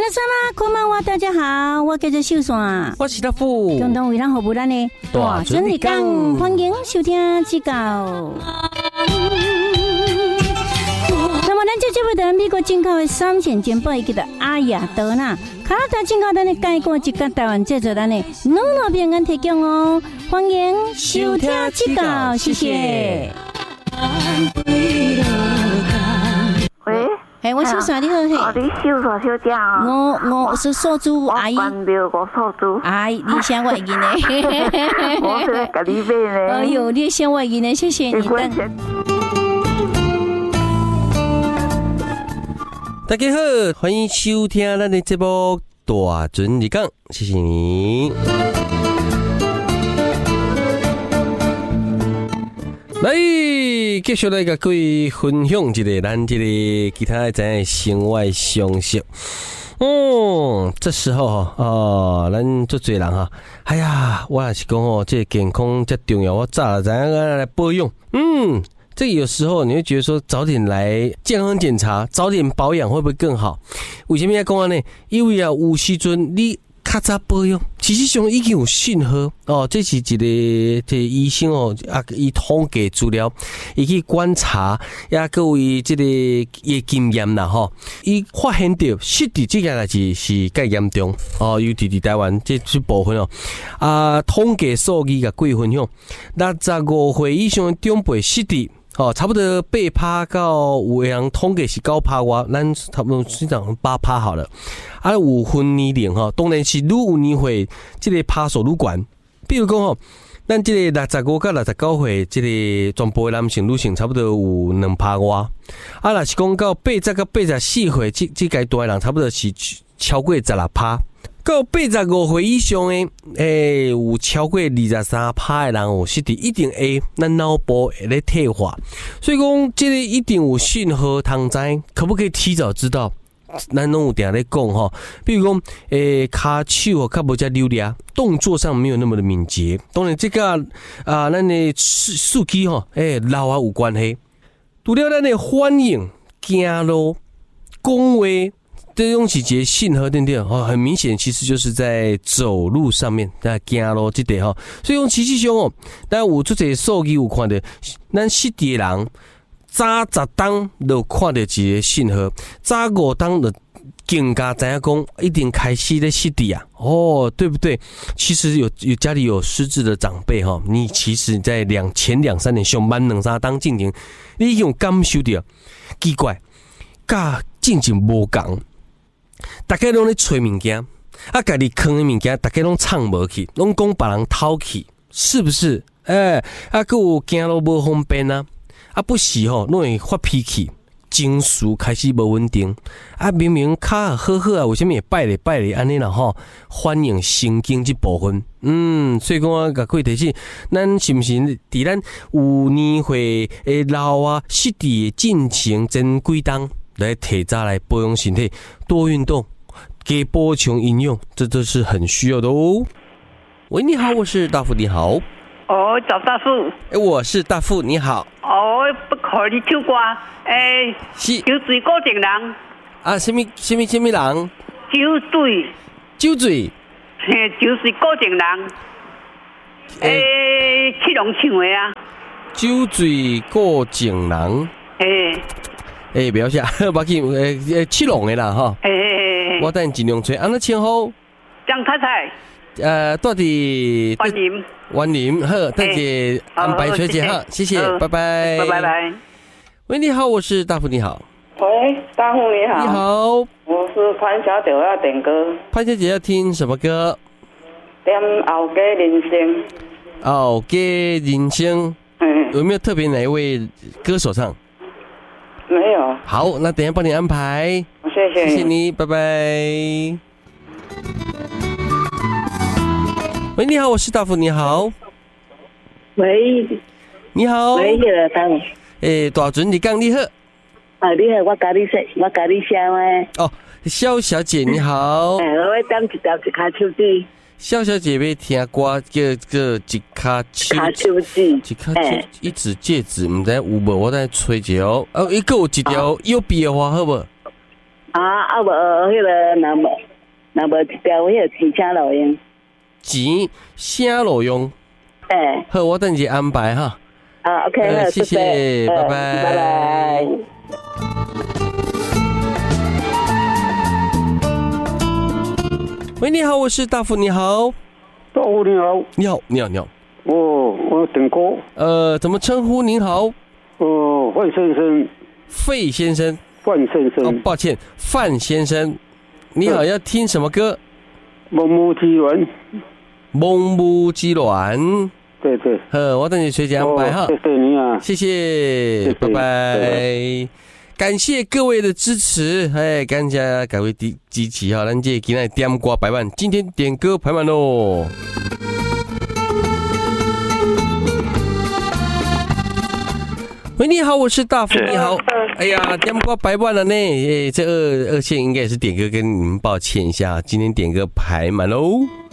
皆様こんばんは，大家好，我叫做秀山， 我是大富， 共同为咱服务咱的大准日讲，欢迎收听指教。那么，咱这节目的美国进口的3线简报，叫做阿雅德纳，卡拉达进口咱的介绍一个台湾制作咱的农业平安提供哦，欢迎收听指教，谢谢。 喂。 我秀山，你好嘿。 你秀山小姐哦。 我是素珠阿姨。 关掉我素珠。 阿姨，你先我赢呢。 我是给你买呢。 哎呦，你先我赢呢，谢谢你。 大家好，欢迎收听咱的节目大准日讲，谢谢你。来，继续来甲各位分享一个咱这个其他的生活常识。这时候咱做侪人哈，哎呀，我也是讲这健康这重要，我早知影来保养。这有时候你会觉得说，早点来健康检查，早点保养会不会更好？为什么要讲呢？因为有时阵你较早保养，事实上已经有信号哦。这是一个医生伊统计资料，伊去观察，也各位这个伊经验啦吼，伊发现到湿地这件代志是介严重哦，尤其伫台湾这部分统计数据甲各位分享，65岁以上的长辈湿地。差不多8%到有的人统计是9%外，咱差不多是讲8%好了。有分年龄当然是愈有年岁，这个趴数愈悬。比如讲咱这个65到69岁，这个全部的男性、女性差不多有2%外。若是讲到80到84岁，这阶段的人差不多是超过16%。到85岁以上的，有超过23%的人有湿地，一定会咱脑部会咧退化，所以讲这个一定有讯号通知，可不可以提早知道？咱拢有定咧讲比如讲，骹手较无遮溜达，动作上没有那么的敏捷。当然，这个咱的司机老有关系。除了咱的反应、行路、讲话。这种是一个信号对不对？很明显，其实就是在走路上面，在行路这点所以讲，实际上但有做这数据有看到，咱湿地的人早10天就看到一个信号，早5天就更加知影讲一定开始在湿地啊。对不对？其实有家里有失智的长辈你其实在前2-3年上班2-3天进前，你已经有感受到奇怪，甲进前无共。大家拢咧找物件，家己藏的物件，大家拢藏无去，拢讲别人偷去，是不是？还有行路无方便不时拢会发脾气，情绪开始无稳定。明明较好为什么会拜咧安尼啦反映神经这部分。所以讲我甲各位提醒，咱是不是伫咱有年岁的老湿地进行前几冬？来提早来保养身体，多运动，给补充营养，这都是很需要的哦。喂，你好，我是大富，你好。 找大富。 我是大富，你好。 不可你唱歌。 是。 酒醉古井人。 什么人？酒醉。 酒醉古井人。七龙唱的酒醉古井人。不要下，把紧七龙的啦我等尽量吹。那称呼张太太。 到底婉玲好，大姐安排学姐好，谢谢，拜拜， 拜拜。 喂，你好，我是大富，你好。 喂，大富你好。 你好， 我是潘小姐，我要点歌。 潘小姐要听什么歌？ 点后街人生。 后街人生。有没有特别哪一位歌手唱？ 没有。 好，那等一下帮你安排。谢谢你，拜拜。喂，你好，我是大富，你好。 喂， 你好。 喂， 大准你讲你好。 你好，我甲你笑哦，肖小姐你好。 我点一条一卡手指。 肖小姐要听歌叫做一卡手指，一卡一指戒指，唔知有无？我再吹一下哦。一个有一条右边的话好不？ 啊，无迄个那无一条迄个钱请路用。 钱请路用。好，我等下安排哈。 OK， 好， 谢谢，拜拜， 拜拜。 喂，你好，我是大福，你好。 大福你好。 你好，你好，你好。 我点歌。 怎么称呼您好？ 范先生。 费先生。 范先生。 哦，抱歉，范先生。你好，要听什么歌？ 梦木之恋。 梦木之恋。 对对。 我等你随时安排哈。 谢谢你啊。 谢谢，拜拜。感谢各位的支持，感谢各位支持哈，咱这今天点歌排满，今天点歌排满喽。喂，你好，我是大福，你好。哎呀，点歌排满了呢，这二线应该也是点歌，跟你们抱歉一下，今天点歌排满喽。